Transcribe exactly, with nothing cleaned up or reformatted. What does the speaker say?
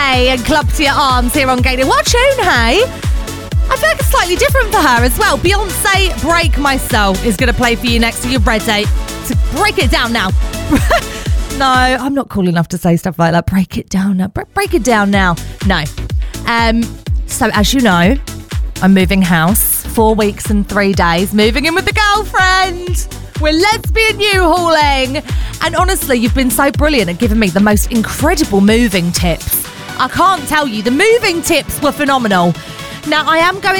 Beyonce and Club to Your Arms here on Gaydon. What tune, hey? I feel like it's slightly different for her as well. Beyonce, Break My Soul is going to play for you next. Are you ready to break it down now? No, I'm not cool enough to say stuff like that. Break it down now. Break it down now. No. Um. So as you know, I'm moving house. Four weeks and three days. Moving in with the girlfriend. We're lesbian U-hauling. And honestly, you've been so brilliant at giving me the most incredible moving tips. I can't tell you. The moving tips were phenomenal. Now, I am going